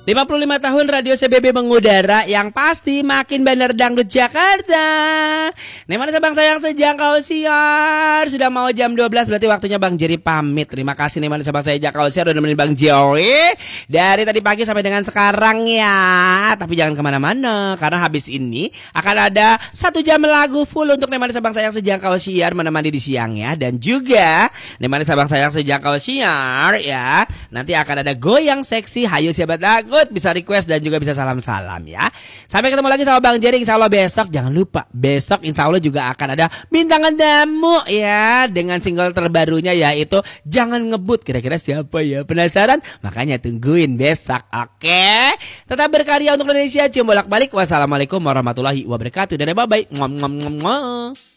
55 tahun Radio CBB mengudara, yang pasti makin bener dangdut Jakarta. Nih mana Sabang sayang sejangkau siar. Sudah mau jam 12, berarti waktunya Bang Jerry pamit. Terima kasih nih mana Sabang saya jangkau siar udah nemenin Bang Jerry dari tadi pagi sampai dengan sekarang ya. Tapi jangan kemana-mana, karena habis ini akan ada 1 jam lagu full untuk nih mana Sabang sayang sejangkau siar menemani di siang ya. Dan juga nih mana Sabang sayang sejangkau siar ya, nanti akan ada goyang seksi. Hayu sahabat lagu, bisa request dan juga bisa salam-salam ya. Sampai ketemu lagi sama Bang Jerry insya Allah besok. Jangan lupa besok insya Allah juga akan ada bintangan tamu ya, dengan single terbarunya yaitu Jangan Ngebut. Kira-kira siapa ya? Penasaran? Makanya tungguin besok. Oke, tetap berkarya untuk Indonesia. Cium bolak-balik. Wassalamualaikum warahmatullahi wabarakatuh. Dan bye-bye.